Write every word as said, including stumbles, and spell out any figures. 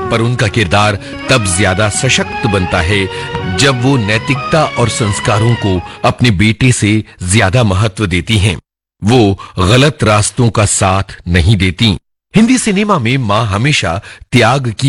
पर उनका किरदार तब ज्यादा सशक्त बनता है जब वो नैतिकता और संस्कारों को अपने बेटे से ज्यादा महत्व देती हैं। वो गलत रास्तों का साथ नहीं देती। हिंदी सिनेमा में मां हमेशा त्याग की